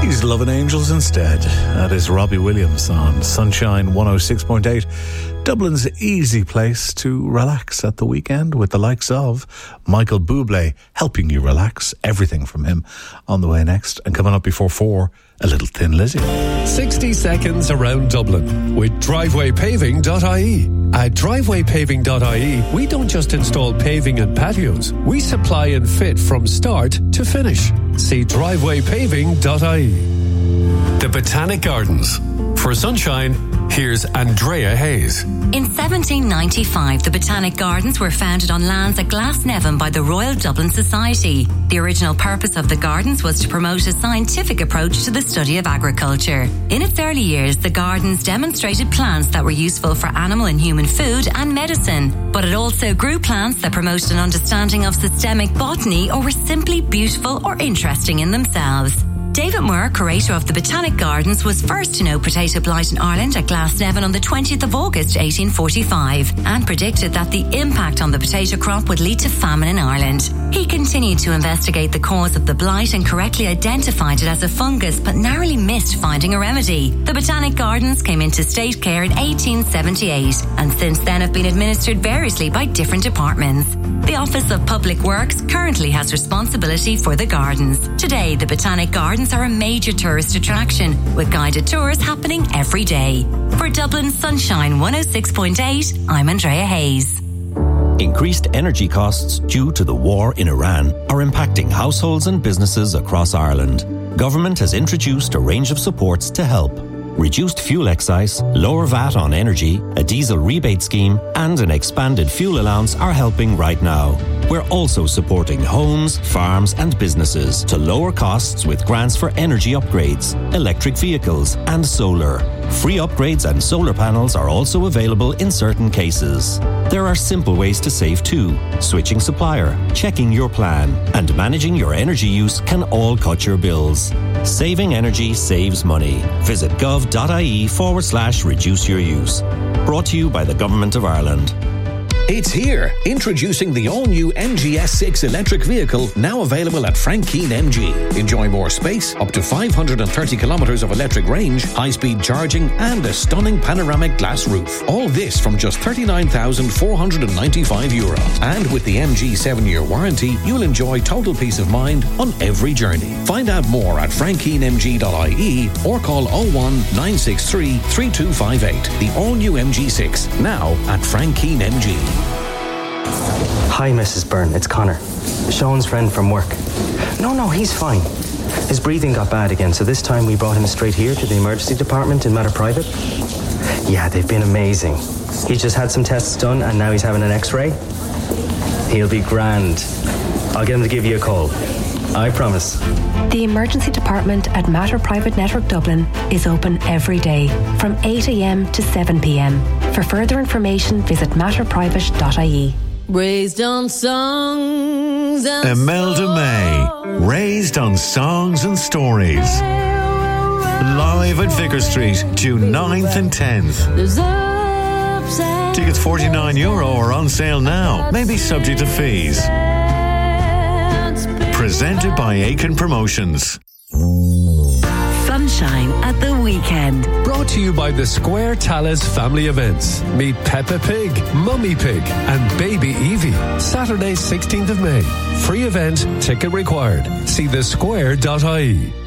He's loving angels instead. That is Robbie Williams on Sunshine 106.8. Dublin's easy place to relax at the weekend with the likes of Michael Bublé helping you relax. Everything from him on the way next. And coming up before 4, a little Thin Lizzy. 60 seconds around Dublin with DrivewayPaving.ie. At DrivewayPaving.ie, we don't just install paving and patios. We supply and fit from start to finish. See DrivewayPaving.ie. The Botanic Gardens. For Sunshine, here's Andrea Hayes. In 1795, the Botanic Gardens were founded on lands at Glasnevin by the Royal Dublin Society. The original purpose of the gardens was to promote a scientific approach to the study of agriculture. In its early years, the gardens demonstrated plants that were useful for animal and human food and medicine, but it also grew plants that promoted an understanding of systemic botany or were simply beautiful or interesting in themselves. David Moore, curator of the Botanic Gardens, was first to know potato blight in Ireland at Glasnevin on the 20th of August 1845 and predicted that the impact on the potato crop would lead to famine in Ireland. He continued to investigate the cause of the blight and correctly identified it as a fungus, but narrowly missed finding a remedy. The Botanic Gardens came into state care in 1878 and since then have been administered variously by different departments. The Office of Public Works currently has responsibility for the gardens. Today, the Botanic Gardens are a major tourist attraction, with guided tours happening every day. For Dublin Sunshine 106.8, I'm Andrea Hayes. Increased energy costs due to the war in Iran are impacting households and businesses across Ireland. Government has introduced a range of supports to help. Reduced fuel excise, lower VAT on energy, a diesel rebate scheme, and an expanded fuel allowance are helping right now. We're also supporting homes, farms, and businesses to lower costs with grants for energy upgrades, electric vehicles, and solar. Free upgrades and solar panels are also available in certain cases. There are simple ways to save too. Switching supplier, checking your plan, and managing your energy use can all cut your bills. Saving energy saves money. Visit gov.ie/reduce your use. Brought to you by the Government of Ireland. It's here. Introducing the all-new MG S6 electric vehicle, now available at Frank Keane MG. Enjoy more space, up to 530 kilometres of electric range, high-speed charging, and a stunning panoramic glass roof. All this from just €39,495. And with the MG 7-year warranty, you'll enjoy total peace of mind on every journey. Find out more at frankkeanemg.ie or call 01 963 3258. The all-new MG6, now at Frank Keane MG. Hi, Mrs. Byrne, it's Connor. Sean's friend from work. No, he's fine. His breathing got bad again, so this time we brought him straight here to the emergency department in Matter Private. Yeah, they've been amazing. He just had some tests done and now he's having an x-ray. He'll be grand. I'll get him to give you a call. I promise. The emergency department at Matter Private Network Dublin is open every day from 8 a.m. to 7 p.m. For further information, visit matterprivate.ie. Raised on songs and Imelda May, raised on songs and stories. Live at Vicar Street, June 9th and 10th. Tickets €49 are on sale now, maybe subject to fees. Presented by Aiken Promotions. Sunshine at the weekend. Brought to you by the Square Talis Family Events. Meet Peppa Pig, Mummy Pig, and Baby Evie. Saturday, 16th of May. Free event, ticket required. See thesquare.ie.